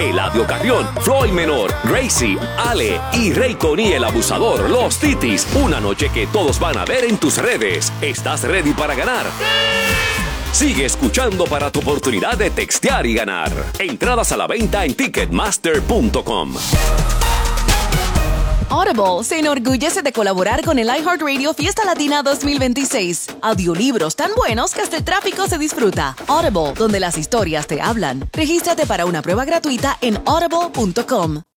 Eladio Carrión, Floyd Menor, Gracie, Ale y Ray Connie el abusador, los Titis. Una noche que todos van a ver en tus redes. ¿Estás ready para ganar? Sigue escuchando para tu oportunidad de textear y ganar. Entradas a la venta en Ticketmaster.com. Audible se enorgullece de colaborar con el iHeartRadio Fiesta Latina 2026. Audiolibros tan buenos que hasta el tráfico se disfruta. Audible, donde las historias te hablan. Regístrate para una prueba gratuita en audible.com.